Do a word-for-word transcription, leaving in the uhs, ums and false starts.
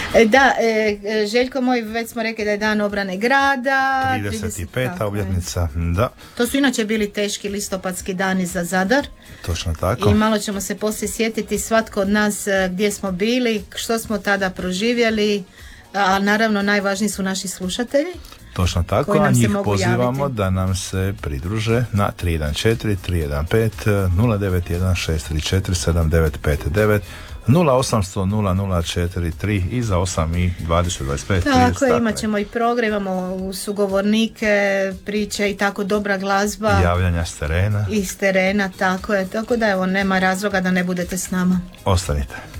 Da, e, Željko moj, već smo rekli da je dan obrane grada. trideset peta obljetnica, da. To su inače bili teški listopadski dani za Zadar. Točno tako. I malo ćemo se poslije sjetiti svatko od nas gdje smo bili, što smo tada proživjeli, a naravno najvažniji su naši slušatelji. Točno tako, a njih pozivamo javiti da nam se pridruže na tri jedan četiri, tri jedan pet, nula devet jedan, šest tri četiri, sedam devet pet devet, nula osam sto nula nula četiri tri i za osam i dvadeset dvadeset pet. Tako je, imat ćemo i program, imamo sugovornike, priče i tako dobra glazba. Javljanja s terena. Iz terena, tako je. Tako da evo, nema razloga da ne budete s nama. Ostanite.